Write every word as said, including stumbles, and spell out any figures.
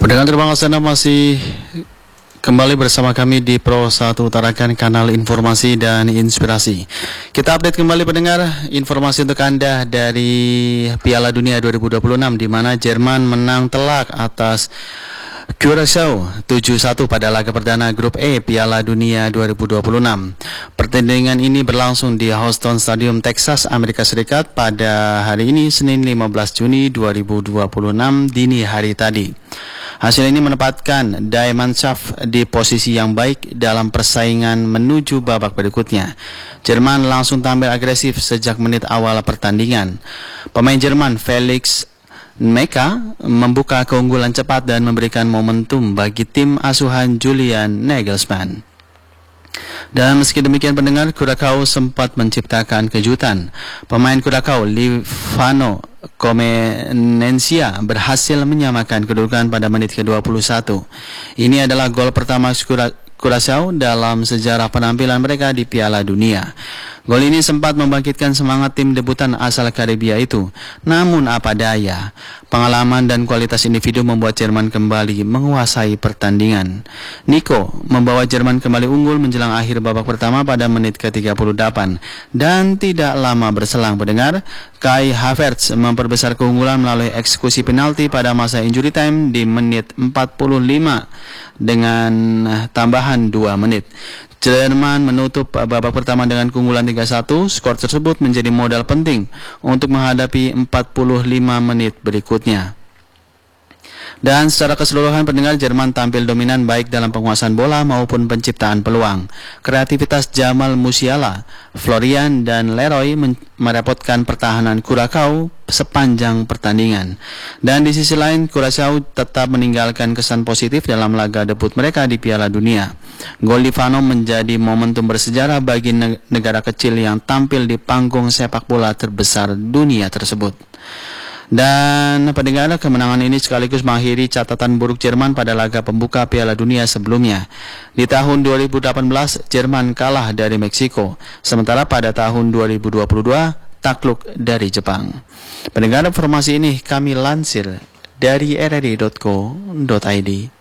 Pendengar terima kasih Anda masih kembali bersama kami di Pro satu Tarakan, kanal informasi dan inspirasi. Kita update kembali pendengar informasi untuk Anda dari Piala Dunia dua ribu dua puluh enam, di mana Jerman menang telak atas Curaçao tujuh satu pada laga perdana grup E Piala Dunia dua ribu dua puluh enam. Pertandingan ini berlangsung di Houston Stadium, Texas, Amerika Serikat pada hari ini, Senin lima belas Juni dua ribu dua puluh enam dini hari tadi. Hasil ini menempatkan Die Mannschaft di posisi yang baik dalam persaingan menuju babak berikutnya. Jerman langsung tampil agresif sejak menit awal pertandingan. Pemain Jerman Felix Meka membuka keunggulan cepat dan memberikan momentum bagi tim asuhan Julian Nagelsmann. Dan meski demikian pendengar, Curaçao sempat menciptakan kejutan. Pemain Curaçao Livano Comenencia berhasil menyamakan kedudukan pada menit ke dua puluh satu. Ini adalah gol pertama Curaçao dalam sejarah penampilan mereka di Piala Dunia. Gol ini sempat membangkitkan semangat tim debutan asal Karibia itu. Namun apa daya, pengalaman dan kualitas individu membuat Jerman kembali menguasai pertandingan. Nico membawa Jerman kembali unggul menjelang akhir babak pertama pada menit ke tiga puluh delapan. Dan tidak lama berselang pendengar, Kai Havertz memperbesar keunggulan melalui eksekusi penalti pada masa injury time di menit empat puluh lima dengan tambahan dua menit. Jerman menutup babak pertama dengan keunggulan tiga satu. Skor tersebut menjadi modal penting untuk menghadapi empat puluh lima menit berikutnya. Dan secara keseluruhan pendengar, Jerman tampil dominan baik dalam penguasaan bola maupun penciptaan peluang. Kreativitas Jamal Musiala, Florian dan Leroy merepotkan pertahanan Curaçao sepanjang pertandingan. Dan di sisi lain, Curaçao tetap meninggalkan kesan positif dalam laga debut mereka di Piala Dunia. Gol Livano menjadi momentum bersejarah bagi negara kecil yang tampil di panggung sepak bola terbesar dunia tersebut. Dan pendengar, kemenangan ini sekaligus mengakhiri catatan buruk Jerman pada laga pembuka Piala Dunia sebelumnya. Di tahun dua ribu delapan belas, Jerman kalah dari Meksiko, sementara pada tahun dua ribu dua puluh dua takluk dari Jepang. Pendengar, informasi ini kami lansir dari r r i dot co dot i d.